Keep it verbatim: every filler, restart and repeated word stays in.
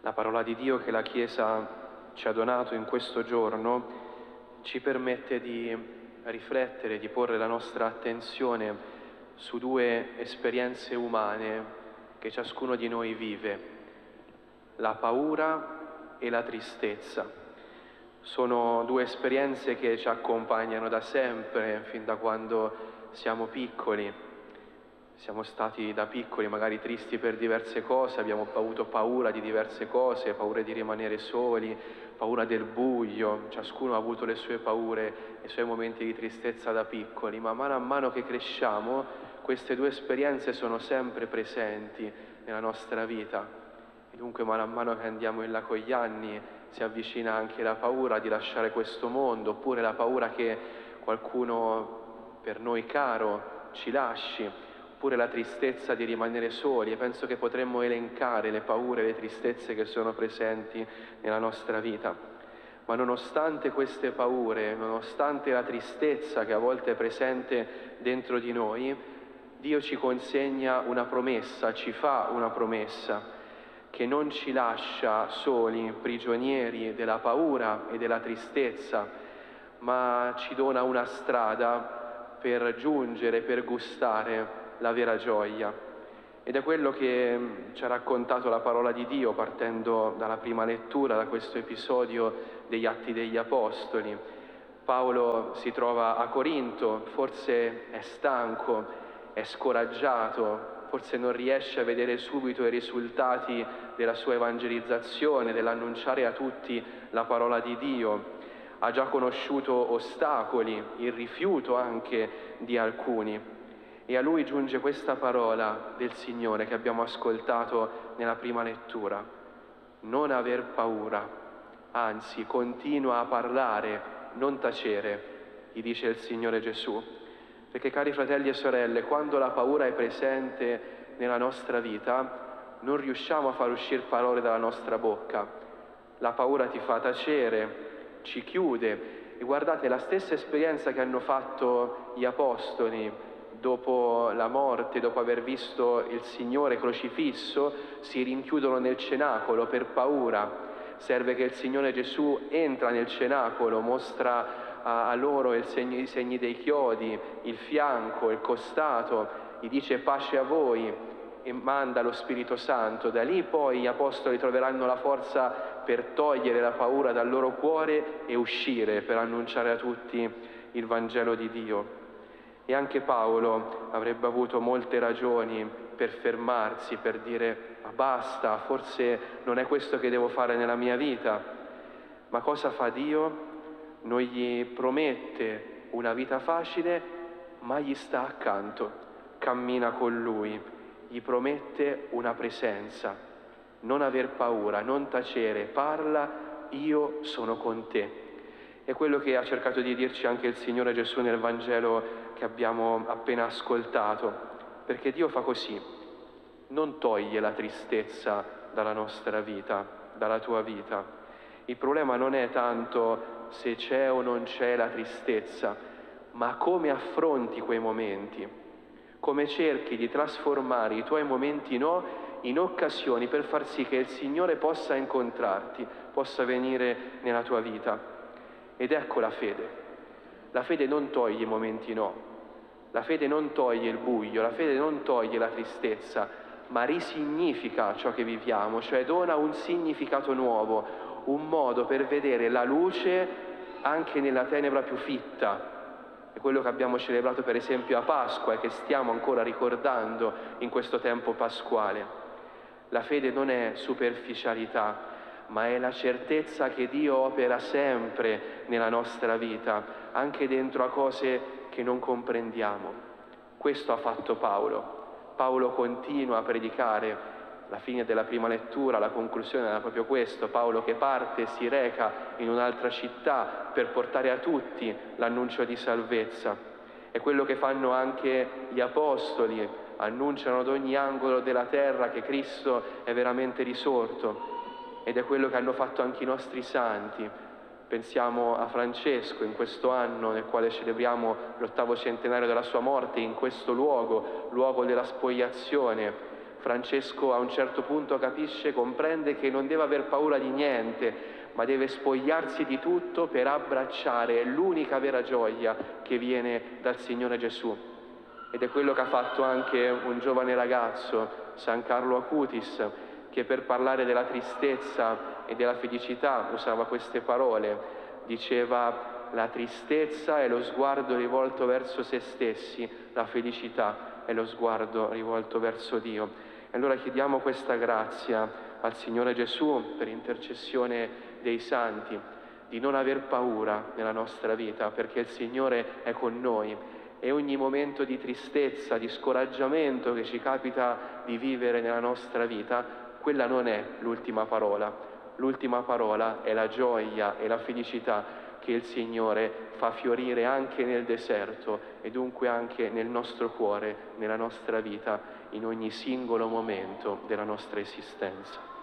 La parola di Dio che la Chiesa ci ha donato in questo giorno ci permette di riflettere, di porre la nostra attenzione su due esperienze umane che ciascuno di noi vive: la paura e la tristezza. Sono due esperienze che ci accompagnano da sempre, fin da quando siamo piccoli. Siamo stati da piccoli magari tristi per diverse cose, abbiamo avuto paura di diverse cose, paura di rimanere soli, paura del buio, ciascuno ha avuto le sue paure, i suoi momenti di tristezza da piccoli, ma mano a mano che cresciamo queste due esperienze sono sempre presenti nella nostra vita. E dunque mano a mano che andiamo in là con gli anni si avvicina anche la paura di lasciare questo mondo, oppure la paura che qualcuno per noi caro ci lasci, oppure la tristezza di rimanere soli. E penso che potremmo elencare le paure e le tristezze che sono presenti nella nostra vita. Ma nonostante queste paure, nonostante la tristezza che a volte è presente dentro di noi, Dio ci consegna una promessa, ci fa una promessa, che non ci lascia soli, prigionieri della paura e della tristezza, ma ci dona una strada per giungere, per gustare la vera gioia. Ed è quello che ci ha raccontato la parola di Dio partendo dalla prima lettura, da questo episodio degli Atti degli Apostoli. Paolo si trova a Corinto, forse è stanco, è scoraggiato, forse non riesce a vedere subito i risultati della sua evangelizzazione, dell'annunciare a tutti la parola di Dio. Ha già conosciuto ostacoli, il rifiuto anche di alcuni. E a lui giunge questa parola del Signore che abbiamo ascoltato nella prima lettura: non aver paura, anzi continua a parlare, non tacere, gli dice il Signore Gesù. Perché, cari fratelli e sorelle, quando la paura è presente nella nostra vita non riusciamo a far uscire parole dalla nostra bocca. La paura ti fa tacere, ci chiude. E guardate, la stessa esperienza che hanno fatto gli apostoli dopo la morte, dopo aver visto il Signore crocifisso, si rinchiudono nel cenacolo per paura. Serve che il Signore Gesù entra nel cenacolo, mostra a, a loro il segno, i segni dei chiodi, il fianco, il costato, gli dice pace a voi e manda lo Spirito Santo. Da lì poi gli apostoli troveranno la forza per togliere la paura dal loro cuore e uscire per annunciare a tutti il Vangelo di Dio. E anche Paolo avrebbe avuto molte ragioni per fermarsi, per dire ma basta, forse non è questo che devo fare nella mia vita. Ma cosa fa Dio? Non gli promette una vita facile, ma gli sta accanto, cammina con lui, gli promette una presenza. Non aver paura, non tacere, parla, io sono con te. È quello che ha cercato di dirci anche il Signore Gesù nel Vangelo che abbiamo appena ascoltato, perché Dio fa così, non toglie la tristezza dalla nostra vita, dalla tua vita. Il problema non è tanto se c'è o non c'è la tristezza, ma come affronti quei momenti, come cerchi di trasformare i tuoi momenti no in occasioni per far sì che il Signore possa incontrarti, possa venire nella tua vita. Ed ecco la fede. La fede non toglie i momenti no, la fede non toglie il buio, la fede non toglie la tristezza, ma risignifica ciò che viviamo, cioè dona un significato nuovo, un modo per vedere la luce anche nella tenebra più fitta. È quello che abbiamo celebrato per esempio a Pasqua e che stiamo ancora ricordando in questo tempo pasquale. La fede non è superficialità, ma è la certezza che Dio opera sempre nella nostra vita, anche dentro a cose che non comprendiamo. Questo ha fatto Paolo. Paolo continua a predicare. La fine della prima lettura, la conclusione era proprio questo: Paolo che parte e si reca in un'altra città per portare a tutti l'annuncio di salvezza. È quello che fanno anche gli apostoli, annunciano ad ogni angolo della terra che Cristo è veramente risorto. Ed è quello che hanno fatto anche i nostri santi. Pensiamo a Francesco in questo anno nel quale celebriamo l'ottavo centenario della sua morte, in questo luogo, luogo della spogliazione. Francesco a un certo punto capisce, comprende che non deve aver paura di niente, ma deve spogliarsi di tutto per abbracciare l'unica vera gioia che viene dal Signore Gesù. Ed è quello che ha fatto anche un giovane ragazzo, San Carlo Acutis, che per parlare della tristezza e della felicità usava queste parole. Diceva: la tristezza è lo sguardo rivolto verso se stessi, la felicità è lo sguardo rivolto verso Dio. E allora chiediamo questa grazia al Signore Gesù, per intercessione dei santi, di non aver paura nella nostra vita, perché il Signore è con noi e ogni momento di tristezza, di scoraggiamento che ci capita di vivere nella nostra vita, quella non è l'ultima parola. L'ultima parola è la gioia e la felicità che il Signore fa fiorire anche nel deserto e dunque anche nel nostro cuore, nella nostra vita, in ogni singolo momento della nostra esistenza.